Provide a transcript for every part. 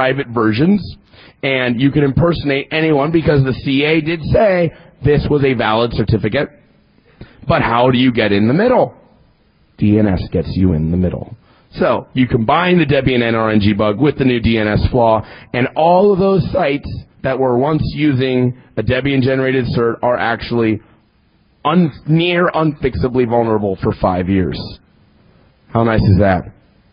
private versions, and you can impersonate anyone because the CA did say this was a valid certificate. But how do you get in the middle? DNS gets you in the middle. So you combine the Debian NRNG bug with the new DNS flaw, and all of those sites that were once using a Debian-generated cert are actually near unfixably vulnerable for 5 years. How nice is that?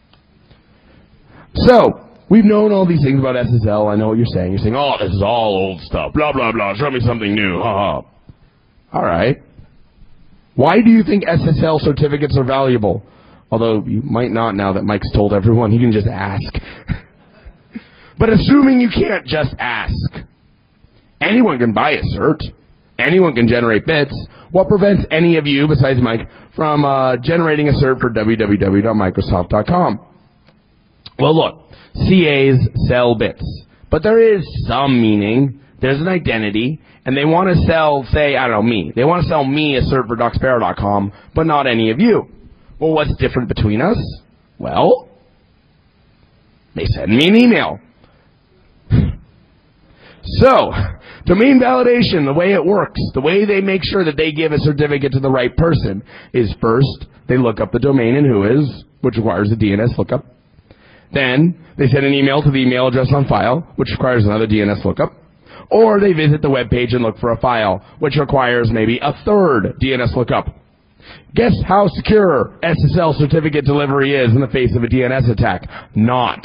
So, we've known all these things about SSL. I know what you're saying. You're saying, oh, this is all old stuff. Blah, blah, blah. Show me something new. Ha, ha. All right. Why do you think SSL certificates are valuable? Although you might not now that Mike's told everyone. You can just ask. But assuming you can't just ask, anyone can buy a cert. Anyone can generate bits. What prevents any of you, besides Mike, from generating a cert for www.microsoft.com? Well, look, CAs sell bits. But there is some meaning. There's an identity. And they want to sell, say, I don't know, me. They want to sell me a cert for DuckSparrow.com, but not any of you. Well, what's different between us? Well, they send me an email. So, domain validation, the way it works, the way they make sure that they give a certificate to the right person is first, they look up the domain and whois, which requires a DNS lookup. Then, they send an email to the email address on file, which requires another DNS lookup. Or they visit the web page and look for a file, which requires maybe a third DNS lookup. Guess how secure SSL certificate delivery is in the face of a DNS attack? Not.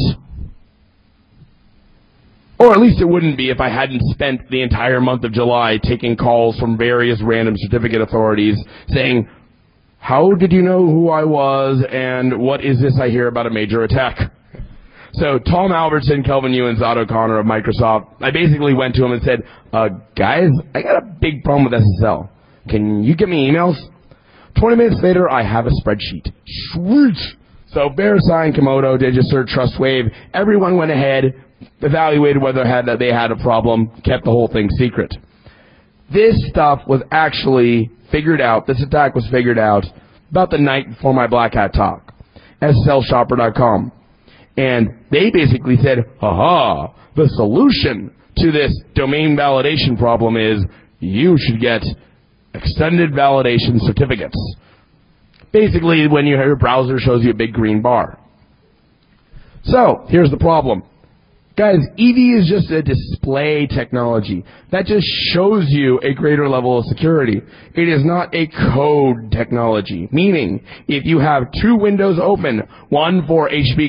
Or at least it wouldn't be if I hadn't spent the entire month of July taking calls from various random certificate authorities saying, how did you know who I was and what is this I hear about a major attack? So Tom Albertson, Kelvin Ewens, Otto O'Connor of Microsoft, I basically went to him and said, guys, I got a big problem with SSL. Can you get me emails? 20 minutes later, I have a spreadsheet. Sweet! So VeriSign, Komodo, DigiCert, TrustWave, everyone went ahead, evaluated whether they had a problem, kept the whole thing secret. This stuff was actually figured out, this attack was figured out about the night before my Black Hat talk, SSLshopper.com. And they basically said, aha, the solution to this domain validation problem is you should get extended validation certificates. Basically, when your browser shows you a big green bar. So, here's the problem. Guys, EV is just a display technology. That just shows you a greater level of security. It is not a code technology. Meaning, if you have two windows open, one for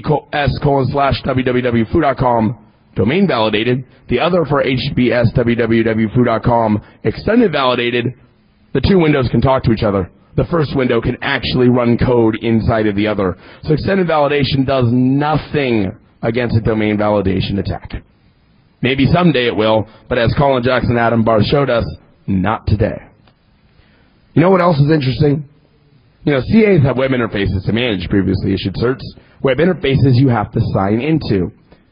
hbs:/www.foo.com domain validated, the other for hbs:/www.foo.com extended validated, the two windows can talk to each other. The first window can actually run code inside of the other. So extended validation does nothing against a domain validation attack. Maybe someday it will, but as Colin Jackson and Adam Barth showed us, not today. You know what else is interesting? You know, CAs have web interfaces to manage previously issued certs. Web interfaces you have to sign into.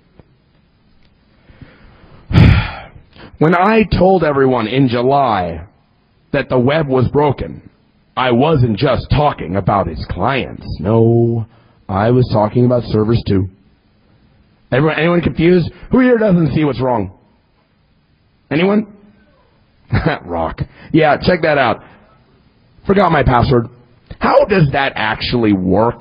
When I told everyone in July that the web was broken, I wasn't just talking about its clients. No, I was talking about servers too. Anyone confused? Who here doesn't see what's wrong? Anyone? Rock. Yeah, check that out. Forgot my password. How does that actually work?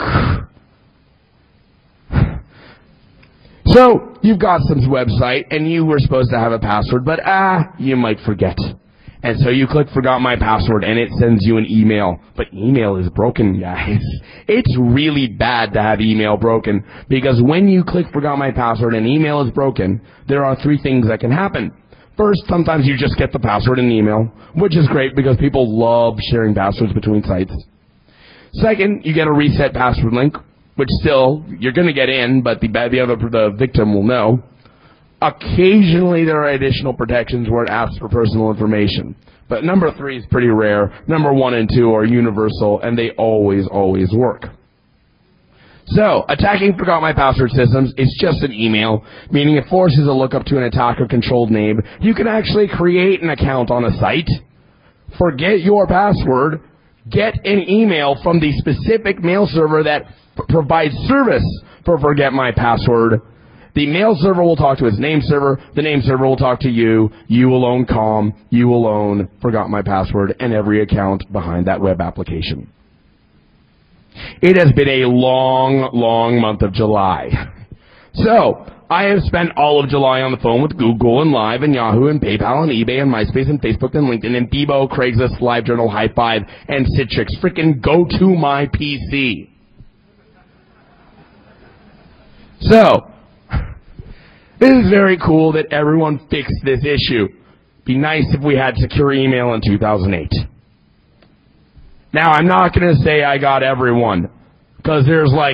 So, you've got some website, and you were supposed to have a password, but you might forget. And so you click forgot my password, and it sends you an email. But email is broken, guys. It's really bad to have email broken, because when you click forgot my password and email is broken, there are three things that can happen. First, sometimes you just get the password in the email, which is great because people love sharing passwords between sites. Second, you get a reset password link, which still, you're going to get in, but the victim will know. Occasionally, there are additional protections where it asks for personal information. But number 3 is pretty rare. Number 1 and 2 are universal, and they always work. So, attacking forgot my password systems is just an email, meaning it forces a lookup to an attacker-controlled name. You can actually create an account on a site, forget your password, get an email from the specific mail server that provides service for forget my password, The mail server will talk to its name server. The name server will talk to you. You will own Calm. You will own Forgot My Password and every account behind that web application. It has been a long, long month of July. So, I have spent all of July on the phone with Google and Live and Yahoo and PayPal and eBay and MySpace and Facebook and LinkedIn and Bebo, Craigslist, LiveJournal, High5, and Citrix. Frickin' go to my PC. So, this is very cool that everyone fixed this issue. Be nice if we had secure email in 2008. Now, I'm not going to say I got everyone, because there's like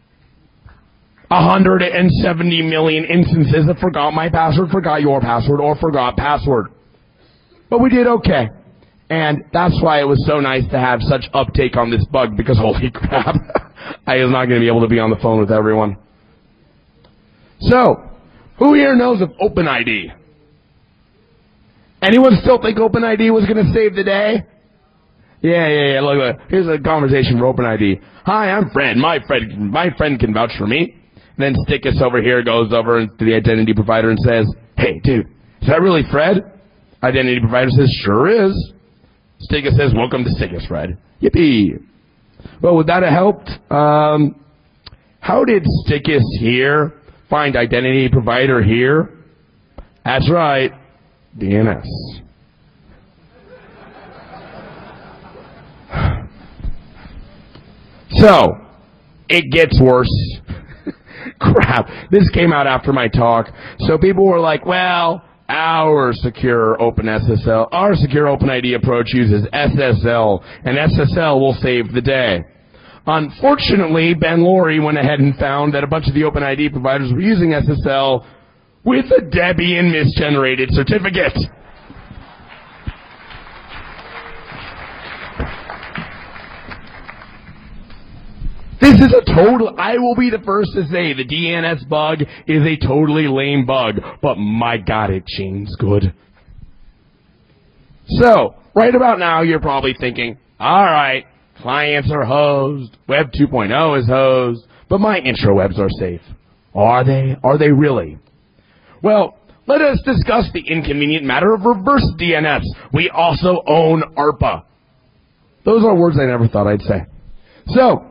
170 million instances of Forgot My Password, Forgot Your Password, or Forgot Password. But we did okay. And that's why it was so nice to have such uptake on this bug, because holy crap, I was not going to be able to be on the phone with everyone. So, who here knows of OpenID? Anyone still think OpenID was going to save the day? Yeah. Look. Here's a conversation for OpenID. Hi, I'm Fred. My friend can vouch for me. And then Stickus over here goes over to the identity provider and says, "Hey, dude, is that really Fred?" Identity provider says, "Sure is." Stickus says, "Welcome to Stickus, Fred." Yippee. Well, would that have helped? How did Stickus here find identity provider here? That's right, DNS. So, it gets worse. Crap. This came out after my talk. So people were like, well, our secure OpenID approach uses SSL, and SSL will save the day. Unfortunately, Ben Laurie went ahead and found that a bunch of the OpenID providers were using SSL with a Debian misgenerated certificate. This is I will be the first to say the DNS bug is a totally lame bug, but my God, it changed good. So, right about now, you're probably thinking, alright, clients are hosed, Web 2.0 is hosed, but my intrawebs are safe. Are they? Are they really? Well, let us discuss the inconvenient matter of reverse DNS. We also own ARPA. Those are words I never thought I'd say. So,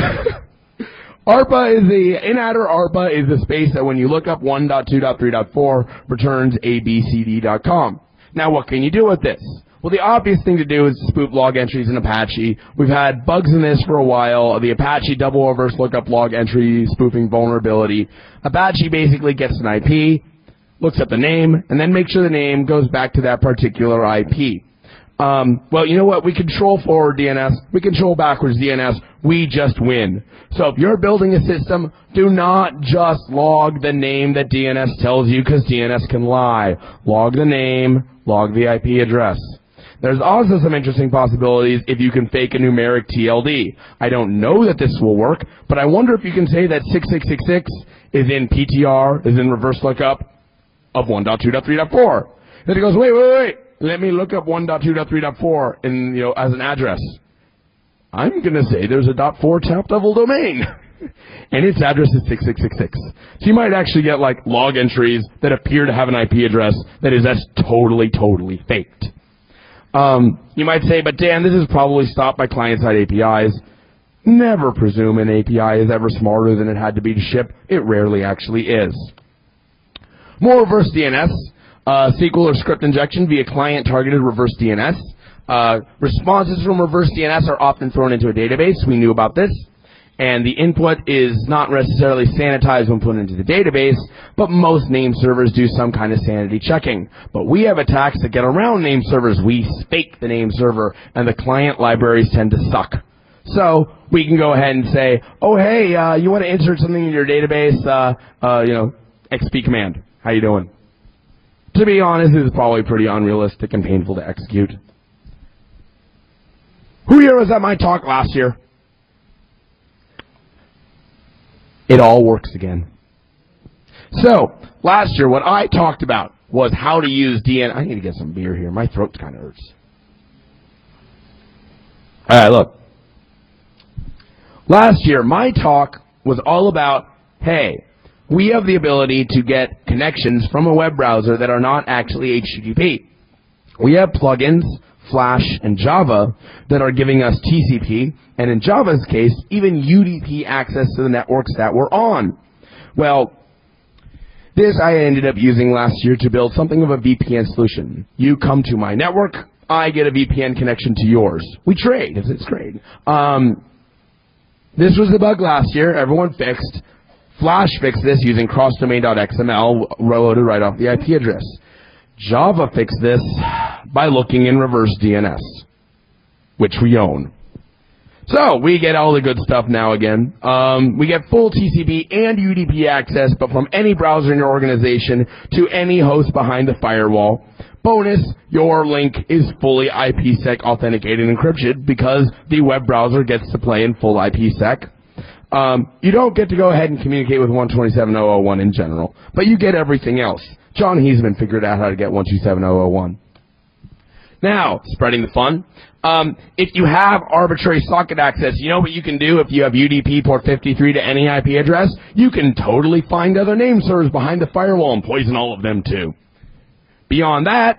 ARPA inaddr ARPA is the space that when you look up 1.2.3.4 returns abcd.com. Now, what can you do with this? Well, the obvious thing to do is spoof log entries in Apache. We've had bugs in this for a while. The Apache double reverse lookup log entry spoofing vulnerability. Apache basically gets an IP, looks at the name, and then makes sure the name goes back to that particular IP. Well, you know what? We control forward DNS. We control backwards DNS. We just win. So if you're building a system, do not just log the name that DNS tells you, because DNS can lie. Log the name, log the IP address. There's also some interesting possibilities if you can fake a numeric TLD. I don't know that this will work, but I wonder if you can say that 6666 is in PTR, is in reverse lookup of 1.2.3.4. Then it goes, wait. Let me look up 1.2.3.4 as an address. I'm going to say there's a .4 top level domain. And its address is 6666. So you might actually get log entries that appear to have an IP address that's totally faked. You might say, but Dan, this is probably stopped by client-side APIs. Never presume an API is ever smarter than it had to be to ship. It rarely actually is. More reverse DNS. SQL or script injection via client-targeted reverse DNS. Responses from reverse DNS are often thrown into a database. We knew about this. And the input is not necessarily sanitized when put into the database, but most name servers do some kind of sanity checking. But we have attacks that get around name servers. We fake the name server, and the client libraries tend to suck. So we can go ahead and say, oh, hey, you want to insert something in your database, XP command. How you doing? To be honest, this is probably pretty unrealistic and painful to execute. Who here was at my talk last year? It all works again. So, last year, what I talked about was how to use DNS. I need to get some beer here. My throat kind of hurts. All right, look. Last year, my talk was all about, hey, we have the ability to get connections from a web browser that are not actually HTTP. We have plugins, Flash, and Java that are giving us TCP, and in Java's case, even UDP access to the networks that we're on. Well, this I ended up using last year to build something of a VPN solution. You come to my network, I get a VPN connection to yours. We trade. It's great. This was the bug last year. Everyone fixed. Flash fixed this using crossdomain.xml loaded right off the IP address. Java fixed this by looking in reverse DNS, which we own. So we get all the good stuff now again. We get full TCP and UDP access, but from any browser in your organization to any host behind the firewall. Bonus, your link is fully IPsec authenticated and encrypted because the web browser gets to play in full IPsec. You don't get to go ahead and communicate with 127.0.0.1 in general, but you get everything else. John Heisman figured out how to get 127.0.0.1. Now, spreading the fun. If you have arbitrary socket access, you know what you can do if you have UDP port 53 to any IP address? You can totally find other name servers behind the firewall and poison all of them too. Beyond that,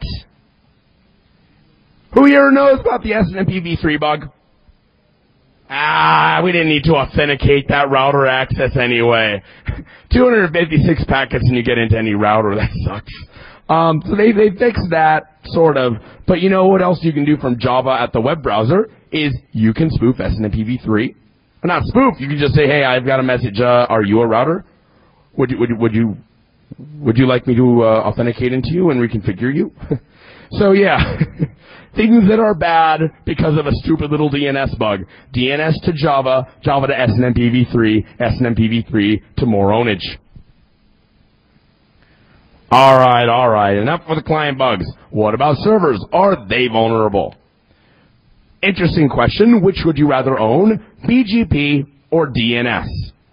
who here knows about the SNMP-v3 bug? We didn't need to authenticate that router access anyway. 256 packets and you get into any router. That sucks. So they fixed that, sort of. But you know what else you can do from Java at the web browser is you can spoof SNMP-v3. Well, not spoof. You can just say, hey, I've got a message. Are you a router? Would you like me to authenticate into you and reconfigure you? So yeah, things that are bad because of a stupid little DNS bug. DNS to Java, Java to SNMP-v3, SNMP-v3 to more ownage. All right. Enough for the client bugs. What about servers? Are they vulnerable? Interesting question. Which would you rather own, BGP or DNS?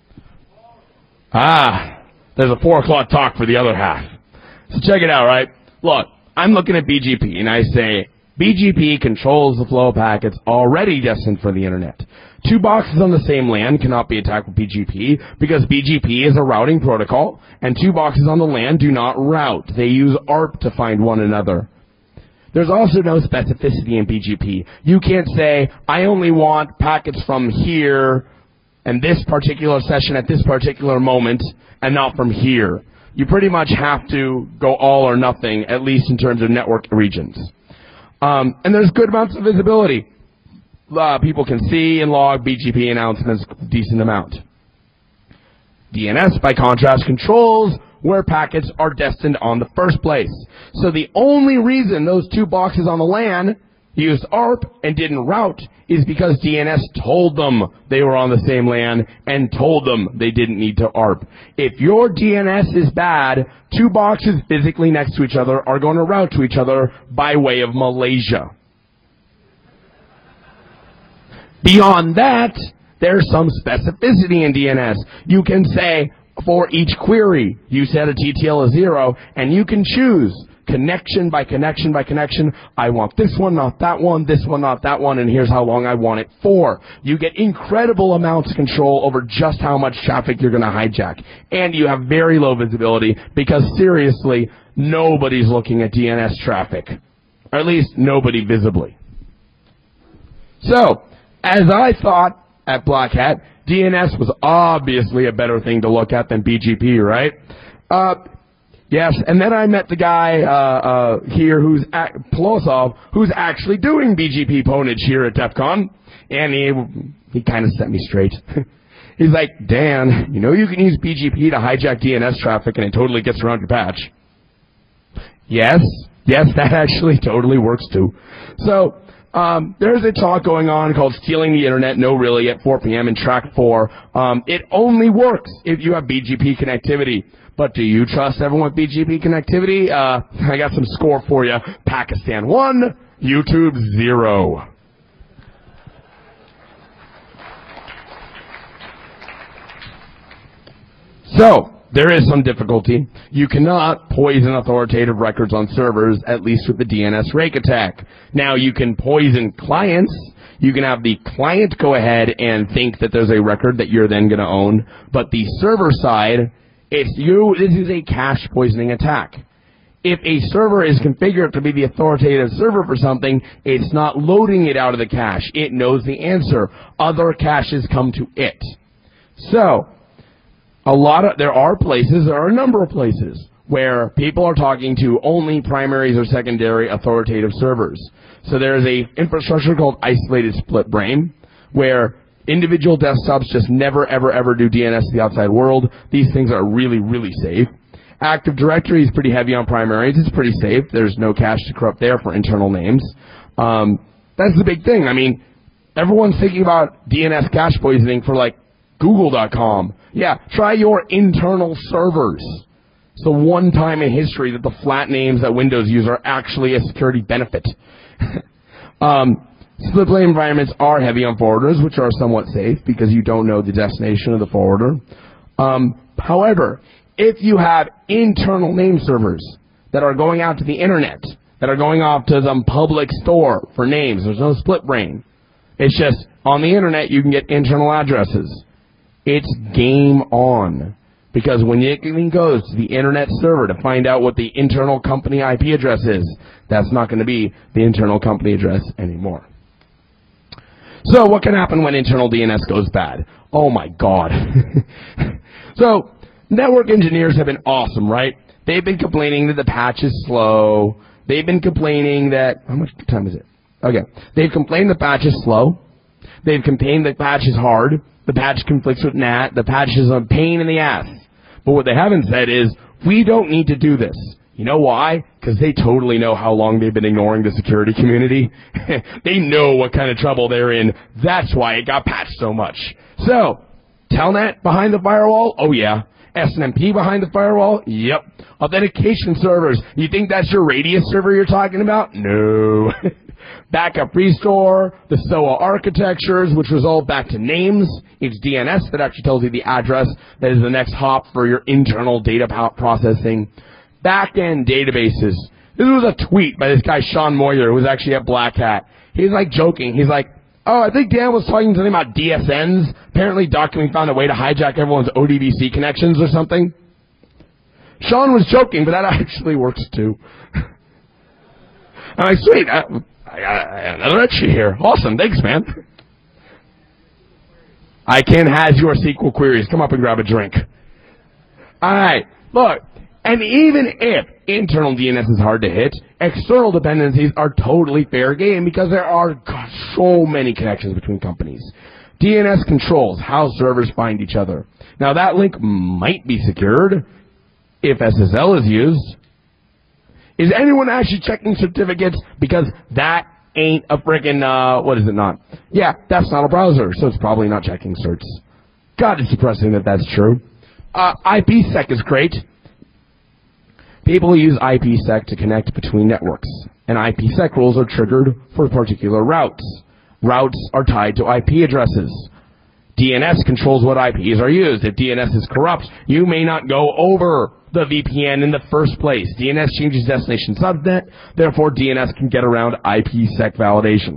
There's a 4 o'clock talk for the other half. So check it out, right? Look, I'm looking at BGP, and I say, BGP controls the flow of packets already destined for the internet. 2 boxes on the same LAN cannot be attacked with BGP because BGP is a routing protocol, and 2 boxes on the LAN do not route. They use ARP to find one another. There's also no specificity in BGP. You can't say, I only want packets from here and this particular session at this particular moment and not from here. You pretty much have to go all or nothing, at least in terms of network regions. And there's good amounts of visibility. People can see and log BGP announcements a decent amount. DNS, by contrast, controls where packets are destined on the first place. So the only reason those 2 boxes on the LAN used ARP and didn't route is because DNS told them they were on the same LAN and told them they didn't need to ARP. If your DNS is bad, 2 boxes physically next to each other are going to route to each other by way of Malaysia. Beyond that, there's some specificity in DNS. You can say, for each query, you set a TTL of 0, and you can choose connection by connection by connection. I want this one, not that one, this one, not that one, and here's how long I want it for. You get incredible amounts of control over just how much traffic you're going to hijack. And you have very low visibility because, seriously, nobody's looking at DNS traffic. Or at least nobody visibly. So, as I thought at Black Hat, DNS was obviously a better thing to look at than BGP, right? Yes, and then I met the guy here Polosov, who's actually doing BGP ponage here at DEF CON, and he kind of set me straight. He's like, Dan, you know you can use BGP to hijack DNS traffic and it totally gets around your patch. Yes, that actually totally works too. So, there's a talk going on called Stealing the Internet, No Really, at 4 p.m. in Track 4. It only works if you have BGP connectivity. But do you trust everyone with BGP connectivity? I got some score for you. Pakistan 1, YouTube 0. So, there is some difficulty. You cannot poison authoritative records on servers, at least with the DNS rake attack. Now, you can poison clients. You can have the client go ahead and think that there's a record that you're then going to own. But the server side, This is a cache poisoning attack. If a server is configured to be the authoritative server for something, it's not loading it out of the cache. It knows the answer. Other caches come to it. So, there are a number of places where people are talking to only primaries or secondary authoritative servers. So there's a infrastructure called isolated split brain, where individual desktops just never, ever, ever do DNS to the outside world. These things are really, really safe. Active Directory is pretty heavy on primaries. It's pretty safe. There's no cache to corrupt there for internal names. That's the big thing. I mean, everyone's thinking about DNS cache poisoning for, like, Google.com. Yeah, try your internal servers. It's the one time in history that the flat names that Windows use are actually a security benefit. Split brain environments are heavy on forwarders, which are somewhat safe because you don't know the destination of the forwarder. However, if you have internal name servers that are going out to the internet, that are going off to some public store for names, there's no split brain. It's just on the internet you can get internal addresses. It's game on. Because when it goes to the internet server to find out what the internal company IP address is, that's not going to be the internal company address anymore. So what can happen when internal DNS goes bad? Oh my God. So network engineers have been awesome, right? They've been complaining that the patch is slow. They've been complaining that, how much time is it? Okay. They've complained the patch is slow. They've complained the patch is hard. The patch conflicts with NAT. The patch is a pain in the ass. But what they haven't said is, we don't need to do this. You know why? Because they totally know how long they've been ignoring the security community. They know what kind of trouble they're in. That's why it got patched so much. So, Telnet behind the firewall? Oh yeah. SNMP behind the firewall? Yep. Authentication servers. You think that's your Radius server you're talking about? No. Backup restore, the SOA architectures, which resolve back to names. It's DNS that actually tells you the address that is the next hop for your internal data processing. Back-end databases. This was a tweet by this guy, Sean Moyer, who was actually at Black Hat. He's like joking. He's like, oh, I think Dan was talking to them about DSNs. Apparently Document found a way to hijack everyone's ODBC connections or something. Sean was joking, but that actually works too. I'm like, sweet. I got another entry here. Awesome. Thanks, man. ICANN has your SQL queries. Come up and grab a drink. All right. Look, and even if internal DNS is hard to hit, external dependencies are totally fair game because there are so many connections between companies. DNS controls how servers find each other. Now, that link might be secured if SSL is used. Is anyone actually checking certificates? Because that ain't a frickin', what is it not? Yeah, that's not a browser, so it's probably not checking certs. God, it's depressing that that's true. IPsec is great. People use IPsec to connect between networks, and IPsec rules are triggered for particular routes. Routes are tied to IP addresses. DNS controls what IPs are used. If DNS is corrupt, you may not go over the VPN in the first place. DNS changes destination subnet, therefore DNS can get around IPsec validation.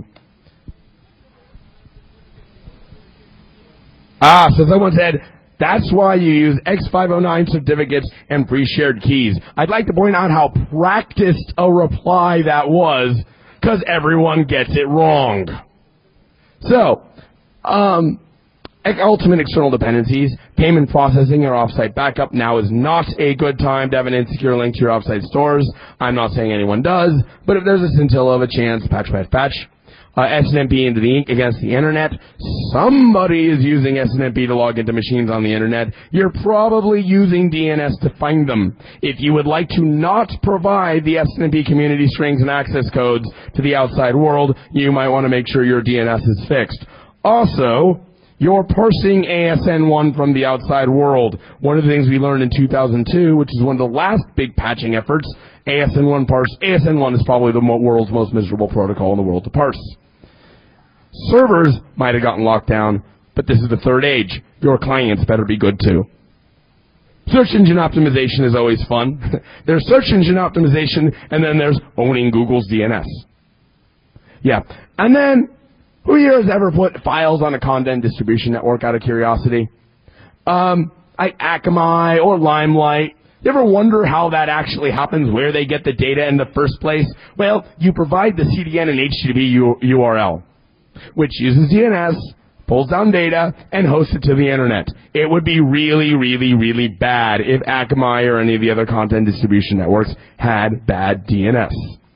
So someone said, that's why you use X509 certificates and pre-shared keys. I'd like to point out how practiced a reply that was, because everyone gets it wrong. So, ultimate external dependencies, payment processing or offsite backup now is not a good time to have an insecure link to your offsite stores. I'm not saying anyone does, but if there's a scintilla of a chance, patch. SNMP into the against the internet. Somebody is using SNMP to log into machines on the internet. You're probably using DNS to find them. If you would like to not provide the SNMP community strings and access codes to the outside world, you might want to make sure your DNS is fixed. Also, you're parsing ASN1 from the outside world. One of the things we learned in 2002, which is one of the last big patching efforts, ASN1 parse. ASN1 is probably the world's most miserable protocol in the world to parse. Servers might have gotten locked down, but this is the third age. Your clients better be good too. Search engine optimization is always fun. There's search engine optimization, and then there's owning Google's DNS. Yeah. And then, who here has ever put files on a content distribution network out of curiosity? like Akamai or Limelight. You ever wonder how that actually happens, where they get the data in the first place? Well, you provide the CDN and HTTP URL, which uses DNS, pulls down data, and hosts it to the internet. It would be really, really, really bad if Akamai or any of the other content distribution networks had bad DNS.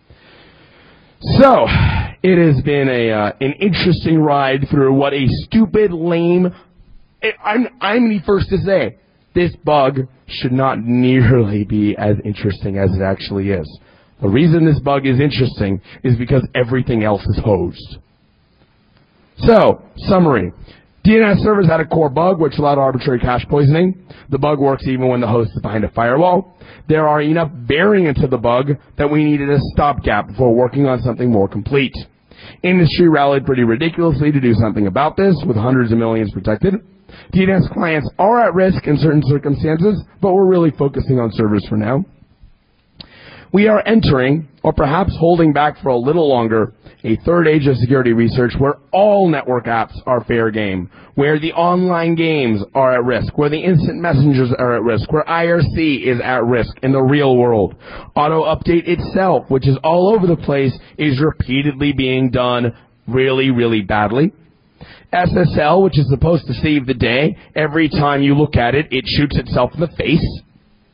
So, it has been an interesting ride through what a stupid, lame... I'm the first to say, this bug should not nearly be as interesting as it actually is. The reason this bug is interesting is because everything else is hosed. So, summary. DNS servers had a core bug which allowed arbitrary cache poisoning. The bug works even when the host is behind a firewall. There are enough variants of the bug that we needed a stopgap before working on something more complete. Industry rallied pretty ridiculously to do something about this, with hundreds of millions protected. DNS clients are at risk in certain circumstances, but we're really focusing on servers for now. We are entering, or perhaps holding back for a little longer, a third age of security research where all network apps are fair game, where the online games are at risk, where the instant messengers are at risk, where IRC is at risk in the real world. Auto-update itself, which is all over the place, is repeatedly being done really, really badly. SSL, which is supposed to save the day, every time you look at it, it shoots itself in the face.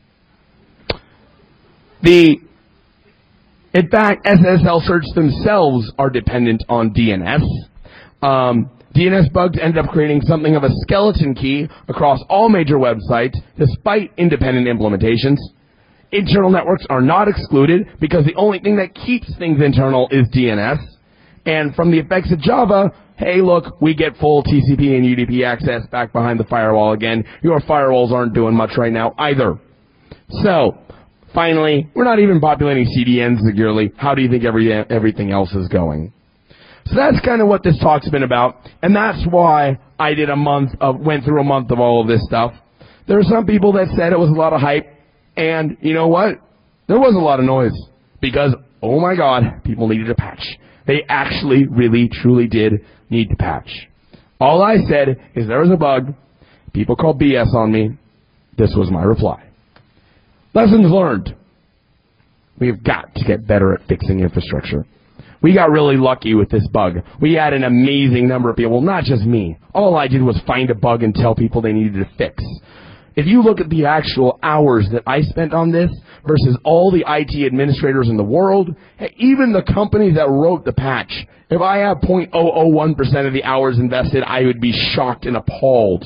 In fact, SSL searches themselves are dependent on DNS. DNS bugs ended up creating something of a skeleton key across all major websites, despite independent implementations. Internal networks are not excluded because the only thing that keeps things internal is DNS. And from the effects of Java, hey, look, we get full TCP and UDP access back behind the firewall again. Your firewalls aren't doing much right now either. So, finally, we're not even populating CDNs securely. How do you think everything else is going? So that's kind of what this talk's been about, and that's why I went through a month of all of this stuff. There are some people that said it was a lot of hype, and you know what? There was a lot of noise, because, oh my God, people needed to patch. They actually, really, truly did need to patch. All I said is there was a bug. People called BS on me. This was my reply. Lessons learned. We've got to get better at fixing infrastructure. We got really lucky with this bug. We had an amazing number of people, not just me. All I did was find a bug and tell people they needed to fix. If you look at the actual hours that I spent on this versus all the IT administrators in the world, even the companies that wrote the patch, if I have 0.001% of the hours invested, I would be shocked and appalled.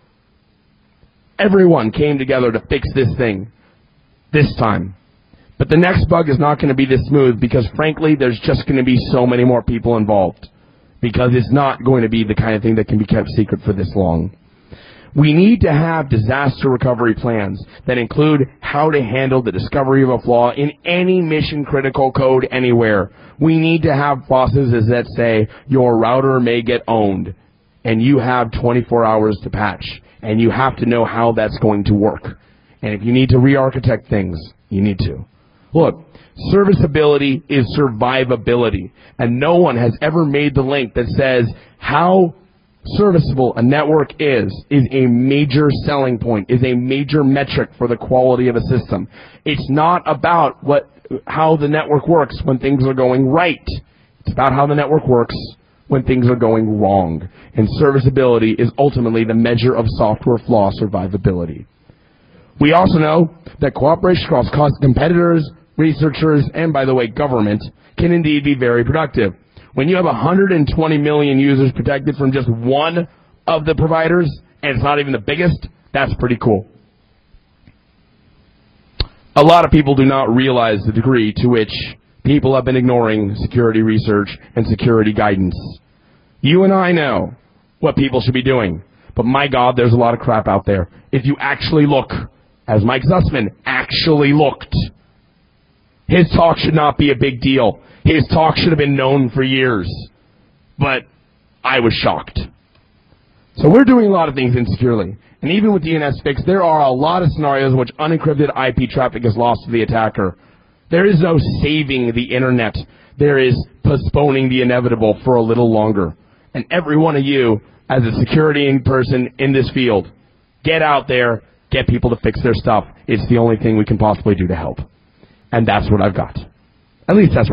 Everyone came together to fix this thing this time. But the next bug is not going to be this smooth because, frankly, there's just going to be so many more people involved because it's not going to be the kind of thing that can be kept secret for this long. We need to have disaster recovery plans that include how to handle the discovery of a flaw in any mission-critical code anywhere. We need to have processes that say your router may get owned and you have 24 hours to patch, and you have to know how that's going to work. And if you need to re-architect things, you need to. Look, serviceability is survivability, and no one has ever made the link that says how serviceable a network is a major selling point, is a major metric for the quality of a system. It's not about how the network works when things are going right. It's about how the network works when things are going wrong. And serviceability is ultimately the measure of software flaw survivability. We also know that cooperation across competitors, researchers, and, by the way, government can indeed be very productive. When you have 120 million users protected from just one of the providers, and it's not even the biggest, that's pretty cool. A lot of people do not realize the degree to which people have been ignoring security research and security guidance. You and I know what people should be doing, but my God, there's a lot of crap out there. If you actually look, as Mike Zussman actually looked, his talk should not be a big deal. His talk should have been known for years. But I was shocked. So we're doing a lot of things insecurely. And even with DNS fix, there are a lot of scenarios in which unencrypted IP traffic is lost to the attacker. There is no saving the internet. There is postponing the inevitable for a little longer. And every one of you, as a security person in this field, get out there, get people to fix their stuff. It's the only thing we can possibly do to help. And that's what I've got. At least that's